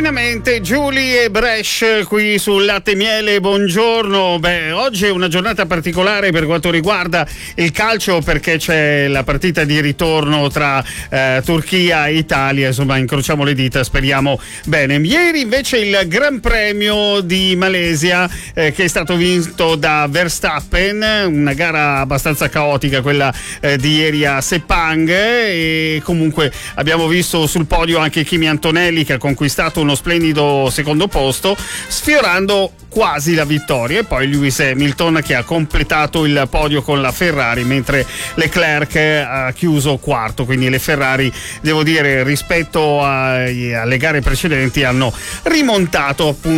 serenamente Julie e Brescia qui sul Latte Miele. Buongiorno. Oggi è una giornata particolare per quanto riguarda il calcio, perché c'è la partita di ritorno tra Turchia e Italia. Insomma, incrociamo le dita, speriamo bene. Ieri invece il Gran Premio di Malesia che è stato vinto da Verstappen, una gara abbastanza caotica quella di ieri a Sepang, e comunque abbiamo visto sul podio anche Kimi Antonelli, che ha conquistato uno splendido secondo posto, sfiorando quasi la vittoria, e poi Lewis Hamilton che ha completato il podio con la Ferrari, mentre Leclerc ha chiuso quarto. Quindi le Ferrari, devo dire, rispetto alle gare precedenti hanno rimontato appunto